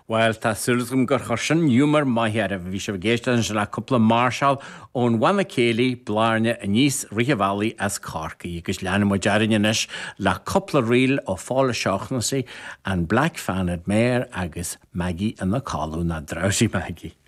Well, tá sulasgum gur chosin humor maithe a bhí se bhgéiste se le coppla Marshall ón bhaine céalaí bláirne a níos Riamh as Corcaí, agus leanana mo dearineis le coppla riil ó fála seachnasaí an Black Fanad Mayor agus Maggie an na Cáú na Drowsy Maggie.